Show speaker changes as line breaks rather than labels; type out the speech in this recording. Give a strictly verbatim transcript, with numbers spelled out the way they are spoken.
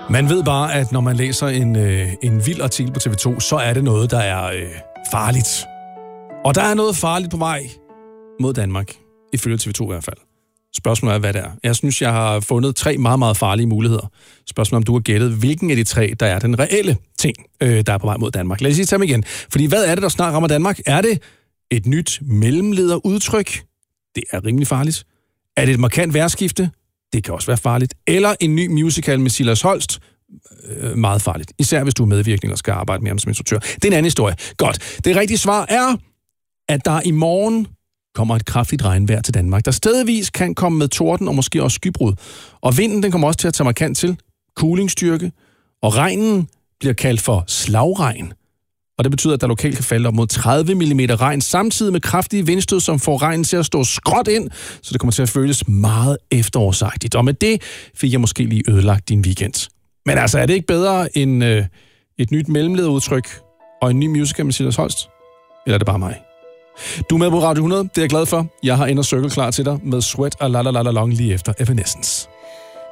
Man ved bare, at når man læser en, øh, en vild artikel på T V to, så er det noget, der er øh, farligt. Og der er noget farligt på vej mod Danmark, ifølge T V to i hvert fald. Spørgsmålet er, hvad det er. Jeg synes, jeg har fundet tre meget, meget farlige muligheder. Spørgsmålet om du har gættet, hvilken af de tre, der er den reelle ting, øh, der er på vej mod Danmark. Lad os lige tage dem igen. Fordi hvad er det, der snart rammer Danmark? Er det et nyt mellemlederudtryk? Det er rimelig farligt. Er det et markant vejrskifte? Det kan også være farligt. Eller en ny musical med Silas Holst? Øh, meget farligt. Især hvis du er medvirkning og skal arbejde med ham som instruktør. Det er en anden historie. Godt. Det rigtige svar er, at der i morgen kommer et kraftigt regnvejr til Danmark, der stedvis kan komme med torden og måske også skybrud. Og vinden den kommer også til at tage markant til, kulingsstyrke, og regnen bliver kaldt for slagregn. Og det betyder, at der lokalt kan falde op mod tredive millimeter regn, samtidig med kraftige vindstød, som får regnen til at stå skråt ind, så det kommer til at føles meget efterårsagtigt. Og med det fik jeg måske lige ødelagt din weekend. Men altså, er det ikke bedre end øh, et nyt mellemlederudtryk og en ny musical med Silas Holst? Eller er det bare mig? Du er med på Radio hundrede, det er jeg glad for. Jeg har Inner Circle klar til dig med Sweat og La La La La Long lige efter Evanescence.